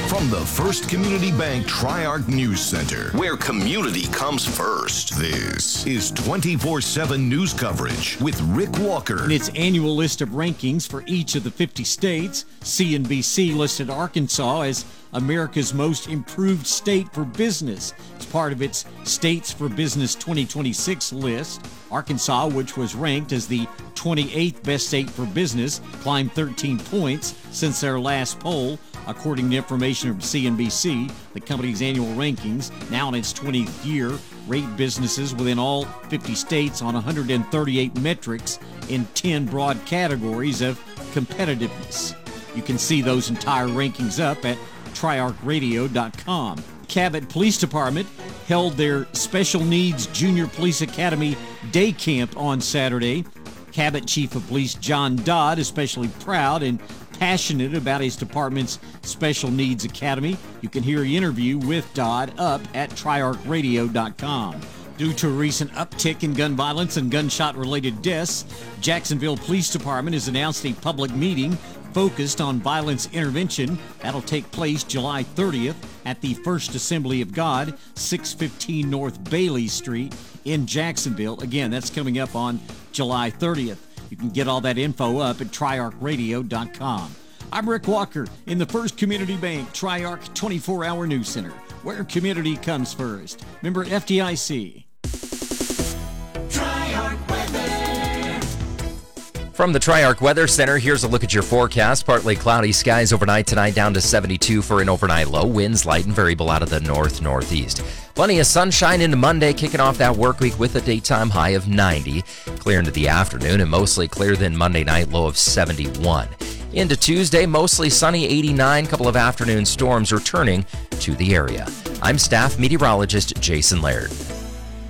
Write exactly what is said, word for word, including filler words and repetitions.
From the First Community Bank Tri-Arc News Center, where community comes first, this is twenty-four seven news coverage with Rick Walker. In its annual list of rankings for each of the fifty states, C N B C listed Arkansas as America's most improved state for business. It's part of its States for Business twenty twenty-six list. Arkansas, which was ranked as the twenty-eighth best state for business, climbed thirteen points since their last poll, according to information from C N B C. The company's annual rankings, now in its twentieth year, rate businesses within all fifty states on one hundred thirty-eight metrics in ten broad categories of competitiveness. You can see those entire rankings up at tri arc radio dot com. Cabot Police Department held their Special Needs Junior Police Academy Day Camp on Saturday. Cabot Chief of Police John Dodd, especially proud and passionate about his department's Special Needs Academy. You can hear an interview with Dodd up at tri arc radio dot com. Due to a recent uptick in gun violence and gunshot-related deaths, Jacksonville Police Department has announced a public meeting focused on violence intervention. That'll take place July thirtieth at the First Assembly of God, six fifteen North Bailey Street in Jacksonville. Again, that's coming up on July thirtieth. You can get all that info up at tri arc radio dot com. I'm Rick Walker in the First Community Bank Tri-Arc twenty-four hour News Center, where community comes first. Member F D I C. Tri-Arc Weather. From the Tri-Arc Weather Center, here's a look at your forecast. Partly cloudy skies overnight tonight, down to seventy-two for an overnight low. Winds light and variable out of the north-northeast. Plenty of sunshine into Monday, kicking off that work week with a daytime high of ninety. Clear into the afternoon and mostly clear then Monday night, low of seventy-one. Into Tuesday, mostly sunny, eighty-nine. Couple of afternoon storms returning to the area. I'm staff meteorologist Jason Laird.